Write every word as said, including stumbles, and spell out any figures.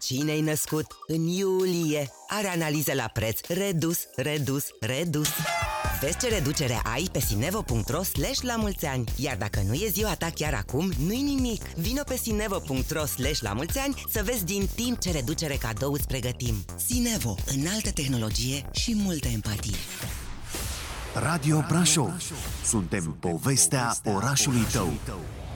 Cine-i născut în iulie are analiză la preț redus, redus, redus. Vezi ce reducere ai pe sinevo punct ro slash la mulți ani. Iar dacă nu e ziua ta chiar acum, nu-i nimic. Vino pe sinevo punct ro slash la mulți ani să vezi din timp ce reducere cadou îți pregătim. Sinevo, înaltă tehnologie și multă empatie. Radio Brașov. Suntem povestea orașului tău.